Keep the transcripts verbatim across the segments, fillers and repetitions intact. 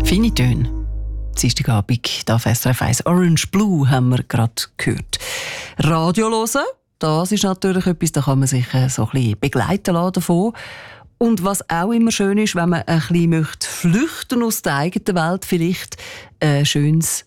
Feine Töne. Dienstagabend hier auf S R F eins. Orange Blue haben wir gerade gehört. Radio hören, das ist natürlich etwas, da kann man sich so ein bisschen begleiten lassen davon. Und was auch immer schön ist, wenn man ein bisschen möchte flüchten aus der eigenen Welt, vielleicht ein schönes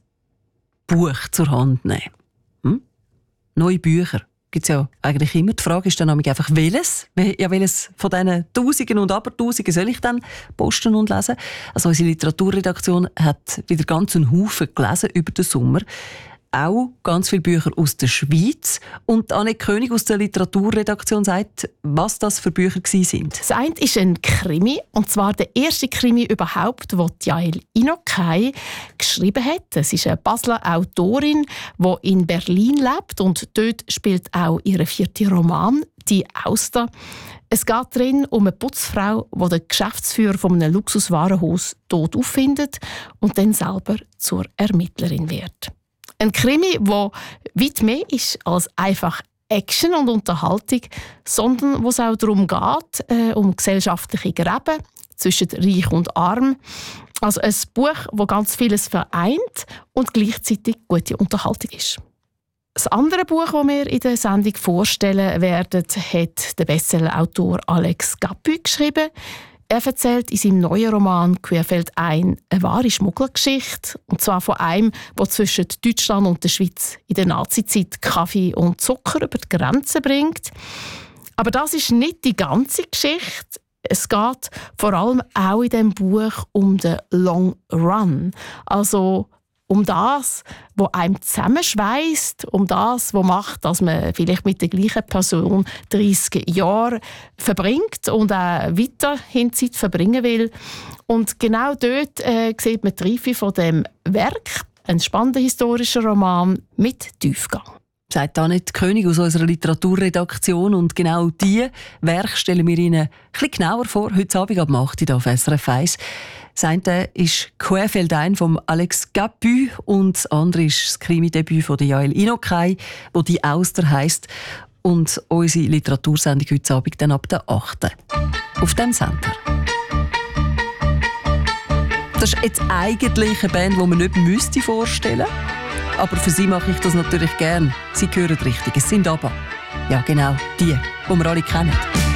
Buch zur Hand nehmen. Hm? Neue Bücher gibt es ja eigentlich immer. Die Frage ist dann einfach, welches? Ja, welches von diesen Tausenden und Abertausenden soll ich dann posten und lesen? Also unsere Literaturredaktion hat wieder ganz einen Haufen gelesen über den Sommer. Auch ganz viele Bücher aus der Schweiz. Und Anne König aus der Literaturredaktion sagt, was das für Bücher waren. Das eine ist ein Krimi, und zwar der erste Krimi überhaupt, den Jael Inokai geschrieben hat. Es ist eine Basler Autorin, die in Berlin lebt, und dort spielt auch ihr vierter Roman, «Die Auster». Es geht darin um eine Putzfrau, die den Geschäftsführer von einem Luxuswarenhaus tot auffindet und dann selber zur Ermittlerin wird. Ein Krimi, der weit mehr ist als einfach Action und Unterhaltung, sondern wo es auch darum geht, äh, um gesellschaftliche Gräben zwischen Reich und Arm. Also ein Buch, das ganz vieles vereint und gleichzeitig gute Unterhaltung ist. Das andere Buch, das wir in der Sendung vorstellen werden, hat der Bestsellerautor Alex Gappy geschrieben. Er erzählt in seinem neuen Roman «Querfeld ein» eine wahre Schmuggelgeschichte. Und zwar von einem, der zwischen Deutschland und der Schweiz in der Nazizeit Kaffee und Zucker über die Grenze bringt. Aber das ist nicht die ganze Geschichte. Es geht vor allem auch in diesem Buch um den Long Run. Also um das, was einem zusammenschweisst, um das, was macht, dass man vielleicht mit der gleichen Person dreißig Jahre verbringt und auch weiterhin Zeit verbringen will. Und genau dort äh, sieht man die Reife von dem Werk, ein spannender historischer Roman mit Tiefgang. Sagt Anne König aus unserer Literaturredaktion. Und genau diese Werke stellen wir Ihnen ein bisschen genauer vor, heute Abend ab acht Uhr auf S R F eins. Das eine ist «Querfeld ein» von Alex Gappy und das andere ist das Krimi-Debüt von Jael Inokai, das «Die Auster» heisst. Und unsere Literatursendung heute Abend dann ab der achten auf diesem Sender. Das ist jetzt eigentlich eine Band, die man nicht müsste vorstellen müsste. Aber für sie mache ich das natürlich gern. Sie hören richtig, es sind aber ja genau die, die wir alle kennen.